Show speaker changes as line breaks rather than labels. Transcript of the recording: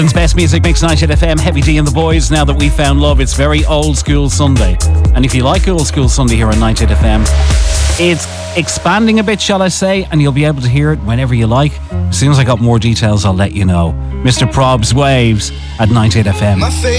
Best Music Mix 98 FM, Heavy D and the Boys. Now that we've found love, it's very old school Sunday. And if you like old school Sunday here on 98 FM, it's expanding a bit, shall I say, and you'll be able to hear it whenever you like. As soon as I got more details, I'll let you know. Mr. Probs Waves at 98 FM.